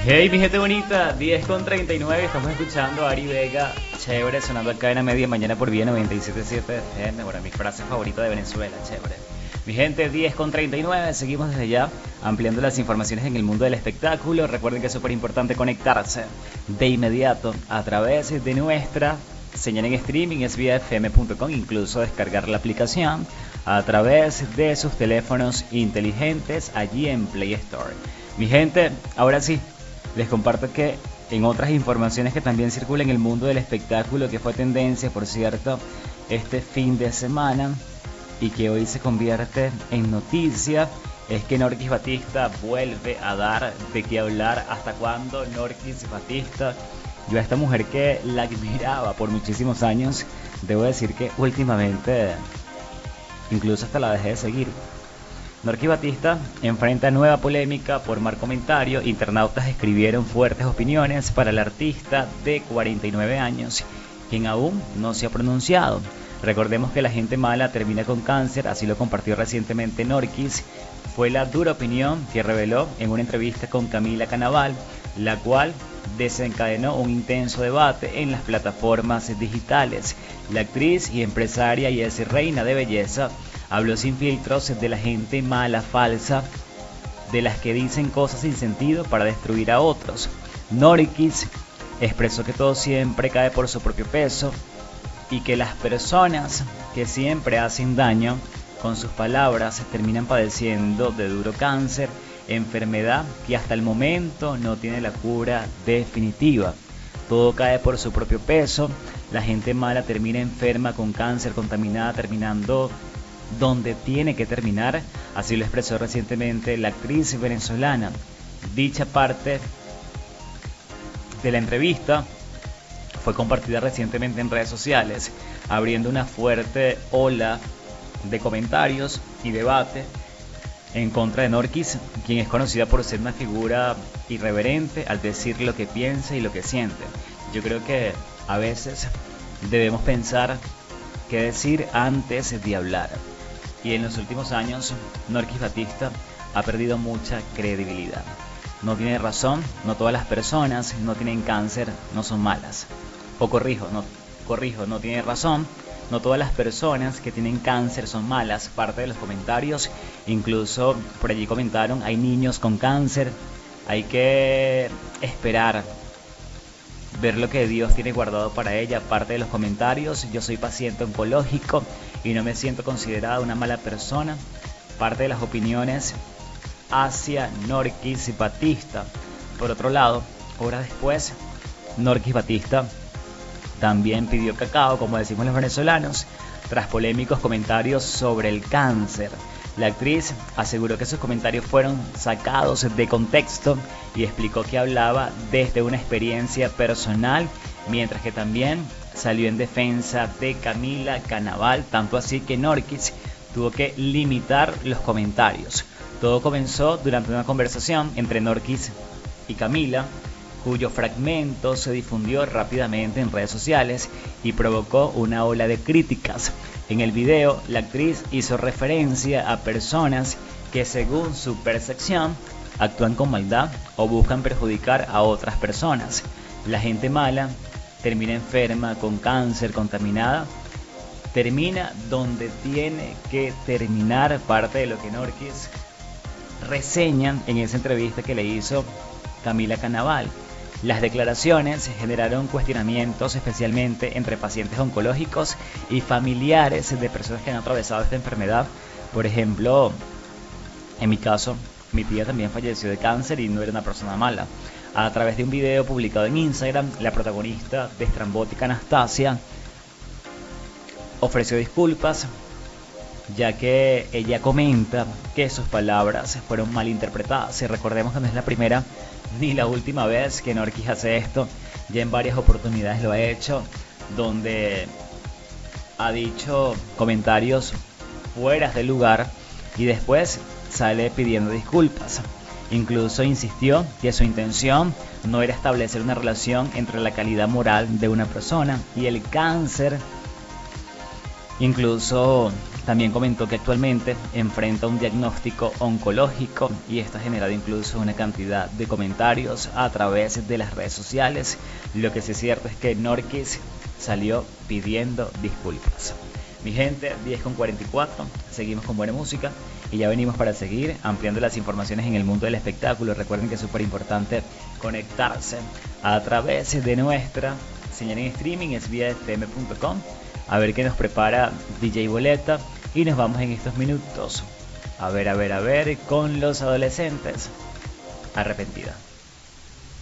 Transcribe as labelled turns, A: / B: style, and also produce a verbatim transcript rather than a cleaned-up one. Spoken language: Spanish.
A: Hey mi gente bonita, diez con treinta y nueve, estamos escuchando a Ari Vega, chévere, sonando acá en la media mañana por Vía noventa y siete punto siete F M, bueno, mi frase favorita de Venezuela, chévere. Mi gente, diez con treinta y nueve, seguimos desde ya ampliando las informaciones en el mundo del espectáculo. Recuerden que es súper importante conectarse de inmediato a través de nuestra señal en streaming, es vía f m punto com, incluso descargar la aplicación a través de sus teléfonos inteligentes allí en Play Store. Mi gente, ahora sí, les comparto que en otras informaciones que también circulan en el mundo del espectáculo, que fue tendencia, por cierto, este fin de semana y que hoy se convierte en noticia, es que Norquis Batista vuelve a dar de qué hablar. ¿Hasta cuándo Norquis Batista? Yo a esta mujer que la admiraba por muchísimos años, debo decir que últimamente incluso hasta la dejé de seguir. Norquis Batista enfrenta nueva polémica por mal comentario. Internautas escribieron fuertes opiniones para el artista de cuarenta y nueve años, quien aún no se ha pronunciado. Recordemos que la gente mala termina con cáncer, así lo compartió recientemente Norquis. Fue la dura opinión que reveló en una entrevista con Camila Canaval, la cual desencadenó un intenso debate en las plataformas digitales. La actriz y empresaria y ex reina de belleza habló sin filtros de la gente mala, falsa, de las que dicen cosas sin sentido para destruir a otros. Norquis expresó que todo siempre cae por su propio peso y que las personas que siempre hacen daño con sus palabras terminan padeciendo de duro cáncer, enfermedad que hasta el momento no tiene la cura definitiva. Todo cae por su propio peso, la gente mala termina enferma con cáncer, contaminada, terminando donde tiene que terminar, así lo expresó recientemente la actriz venezolana. Dicha parte de la entrevista fue compartida recientemente en redes sociales, abriendo una fuerte ola de comentarios y debate en contra de Norquis, quien es conocida por ser una figura irreverente al decir lo que piensa y lo que siente. Yo creo que a veces debemos pensar qué decir antes de hablar. Y en los últimos años, Norquis Batista ha perdido mucha credibilidad. No tiene razón, no todas las personas no tienen cáncer, no son malas. O corrijo, no, corrijo, no tiene razón, no todas las personas que tienen cáncer son malas. Parte de los comentarios, incluso por allí comentaron, hay niños con cáncer, hay que esperar, ver lo que Dios tiene guardado para ella. Parte de los comentarios, yo soy paciente oncológico y no me siento considerada una mala persona. Parte de las opiniones hacia Norquis Batista. Por otro lado, horas después, Norquis Batista también pidió cacao, como decimos los venezolanos, tras polémicos comentarios sobre el cáncer. La actriz aseguró que sus comentarios fueron sacados de contexto y explicó que hablaba desde una experiencia personal, mientras que también salió en defensa de Camila Canaval, tanto así que Norquis tuvo que limitar los comentarios. Todo comenzó durante una conversación entre Norquis y Camila, cuyo fragmento se difundió rápidamente en redes sociales y provocó una ola de críticas. En el video, la actriz hizo referencia a personas que, según su percepción, actúan con maldad o buscan perjudicar a otras personas. La gente mala termina enferma, con cáncer, contaminada, termina donde tiene que terminar. Parte de lo que Norquis reseñan en esa entrevista que le hizo Camila Canaval. Las declaraciones generaron cuestionamientos, especialmente entre pacientes oncológicos y familiares de personas que han atravesado esta enfermedad. Por ejemplo, en mi caso, mi tía también falleció de cáncer y no era una persona mala. A través de un video publicado en Instagram, la protagonista de Estrambótica, Anastasia, ofreció disculpas, ya que ella comenta que sus palabras fueron mal interpretadas. Y recordemos que no es la primera ni la última vez que Norquis hace esto, ya en varias oportunidades lo ha hecho, donde ha dicho comentarios fuera de lugar y después sale pidiendo disculpas. Incluso insistió que su intención no era establecer una relación entre la calidad moral de una persona y el cáncer. Incluso También comentó que actualmente enfrenta un diagnóstico oncológico y esto ha generado incluso una cantidad de comentarios a través de las redes sociales. Lo que sí es cierto es que Norquis salió pidiendo disculpas. Mi gente, diez con cuarenta y cuatro, seguimos con buena música y ya venimos para seguir ampliando las informaciones en el mundo del espectáculo. Recuerden que es súper importante conectarse a través de nuestra señal en streaming, es vía f m punto com, a ver qué nos prepara D J Boleta y nos vamos en estos minutos. A ver, a ver, a ver, con Los Adolescentes, Arrepentida.